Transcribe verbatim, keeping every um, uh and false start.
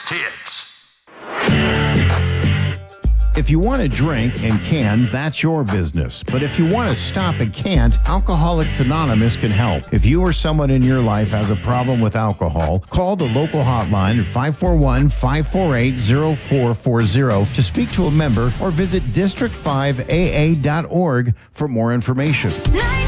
greatest hits. If you want to drink and can, that's your business. But if you want to stop and can't, Alcoholics Anonymous can help. If you or someone in your life has a problem with alcohol, call the local hotline at five four one, five four eight, zero four four zero to speak to a member or visit district five A A dot org for more information.